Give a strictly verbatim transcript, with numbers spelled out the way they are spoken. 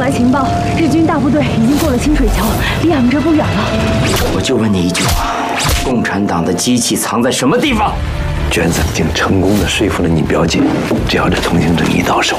来情报，日军大部队已经过了清水桥，离俺们这不远了。 我就问你一句话：共产党的机器藏在什么地方？ 娟子已经成功的说服了你表姐，只要这通行证一到手，